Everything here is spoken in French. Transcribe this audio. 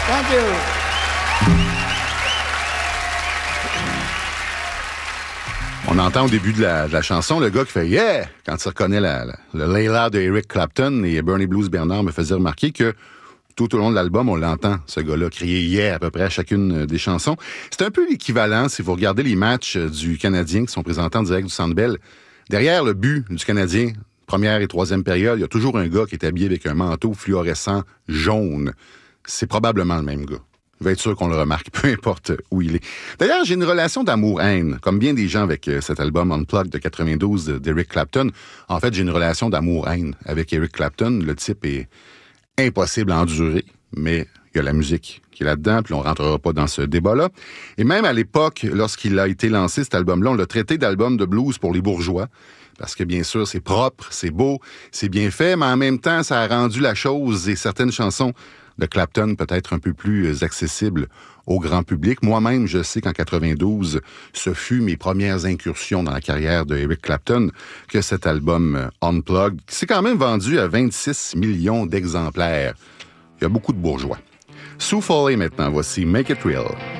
Thank you. On entend au début de la chanson le gars qui fait « Yeah » quand il reconnaît le Layla de Eric Clapton, et Bernie Blues Bernard me faisait remarquer que tout au long de l'album, on l'entend, ce gars-là, crier « Yeah » à peu près à chacune des chansons. C'est un peu l'équivalent, si vous regardez les matchs du Canadien qui sont présentés en direct du Centre Bell. Derrière le but du Canadien, première et troisième période, il y a toujours un gars qui est habillé avec un manteau fluorescent jaune. C'est probablement le même gars. Il va être sûr qu'on le remarque, peu importe où il est. D'ailleurs, j'ai une relation d'amour-haine, comme bien des gens avec cet album Unplugged de 92 d'Eric Clapton. En fait, j'ai une relation d'amour-haine avec Eric Clapton. Le type est impossible à endurer, mais il y a la musique qui est là-dedans, puis on rentrera pas dans ce débat-là. Et même à l'époque, lorsqu'il a été lancé, cet album-là, on l'a traité d'album de blues pour les bourgeois, parce que bien sûr, c'est propre, c'est beau, c'est bien fait, mais en même temps, ça a rendu la chose et certaines chansons de Clapton peut-être un peu plus accessibles au grand public. Moi-même, je sais qu'en 92, ce fut mes premières incursions dans la carrière de Eric Clapton que cet album Unplugged, qui s'est quand même vendu à 26 millions d'exemplaires. Il y a beaucoup de bourgeois. Sue Foley maintenant, voici Make It Real.